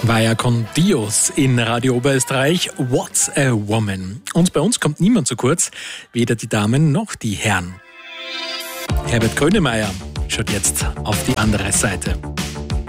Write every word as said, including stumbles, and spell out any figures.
Vaya con Dios in Radio Oberösterreich, What's a Woman? Und bei uns kommt niemand zu kurz, weder die Damen noch die Herren. Herbert Grönemeyer schaut jetzt auf die andere Seite.